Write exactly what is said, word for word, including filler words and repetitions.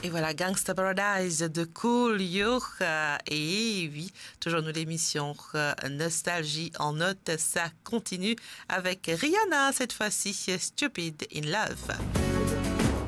Et voilà, Gangsta Paradise de Coolio. Euh, et oui, toujours nous l'émission euh, Nostalgie en note. Ça continue avec Rihanna cette fois-ci, Stupid in Love.